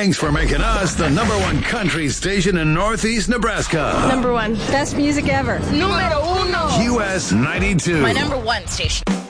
Thanks for making us the #1 country station in Northeast Nebraska. #1. Best music ever. Número 1. US 92. My #1 station.